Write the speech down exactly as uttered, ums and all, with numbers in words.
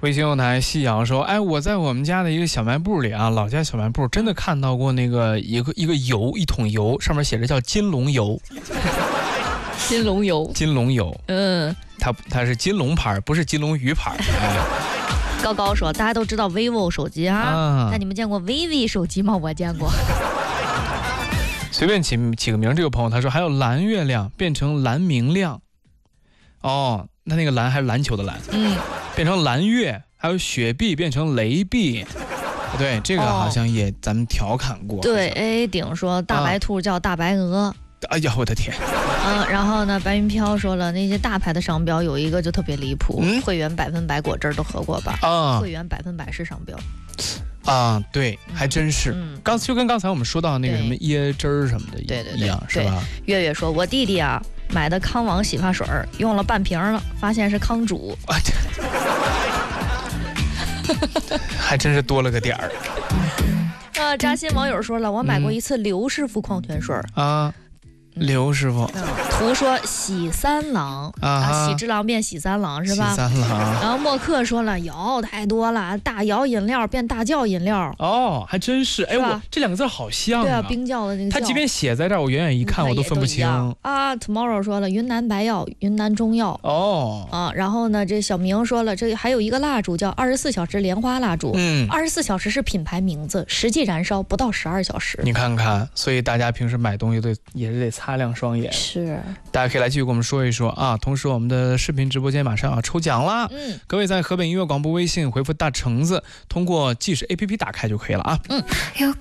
微信后台夕阳说，哎，我在我们家的一个小卖部里啊，老家小卖部真的看到过那个一个一个油，一桶油，上面写着叫金龙油。 金龙油， 金龙油， 嗯， 它它是金龙牌，不是金龙鱼牌。哎、 高高说，大家都知道 vivo 手机啊， 啊那你们见过 vivo 手机吗？我见过。 随便起起个名，这个朋友他说还有蓝月亮变成蓝明亮，哦，那那个蓝还是篮球的蓝， 嗯， 变成蓝月，还有雪碧变成雷碧。对，这个好像也咱们调侃过。 哦、对 ，A 顶说大白兔叫大白鹅。啊哎呀，我的天！ 嗯，然后呢，白云飘说了，那些大牌的商标有一个就特别离谱，嗯、会员百分百果汁都喝过吧？啊，会员百分百是商标。 啊，对，还真是。嗯，刚就跟刚才我们说到那个什么椰汁儿什么的一对对对一样，是吧？ 月月说，我弟弟啊买的康王洗发水用了半瓶了，发现是康主。 啊，还真是多了个点儿。 啊，扎心网友说了，我买过一次刘师傅矿泉水、 嗯、啊。刘师傅、 嗯，图说喜三郎 啊, 啊，喜之郎变喜三郎是吧？ 喜三郎。 然后默克说了，有太多了，大摇饮料变大叫饮料。 哦，还真是，哎，我这两个字好像啊。 对啊，冰窖的那个。 他即便写在这儿，我远远一看我都分不清啊。Tomorrow 说了，云南白药，云南中药。 哦。 啊，然后呢，这小明说了，这还有一个蜡烛叫二十四小时莲花蜡烛。嗯，二十四小时是品牌名字，实际燃烧不到十二小时。 你看看，所以大家平时买东西得也是得擦亮双眼。 是， 大家可以来继续跟我们说一说啊。同时，我们的视频直播间马上要抽奖啦。嗯，各位在河北音乐广播微信回复大橙子，通过即时 A P P 打开就可以了啊。嗯。